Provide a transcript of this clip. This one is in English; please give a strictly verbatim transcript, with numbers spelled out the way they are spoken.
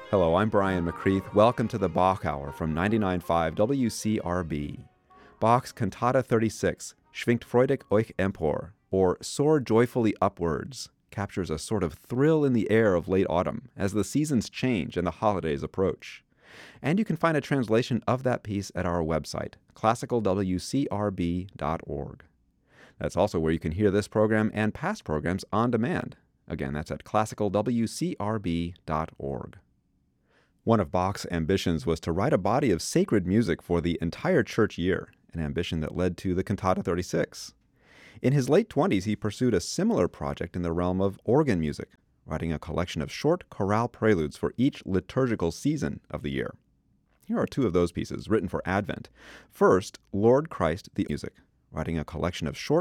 Hello, I'm Brian McCreath. Welcome to the Bach Hour from ninety-nine point five W C R B. Bach's Cantata thirty-six, Schwingt freudig euch empor, or Soar Joyfully Upwards, captures a sort of thrill in the air of late autumn as the seasons change and the holidays approach. And you can find a translation of that piece at our website, classical w c r b dot org. That's also where you can hear this program and past programs on demand. Again, that's at classical w c r b dot org. One of Bach's ambitions was to write a body of sacred music for the entire church year, an ambition that led to the Cantata thirty-six. In his late twenties, he pursued a similar project in the realm of organ music, writing a collection of short chorale preludes for each liturgical season of the year. Here are two of those pieces written for Advent. First, Lord Christ the Music, writing a collection of short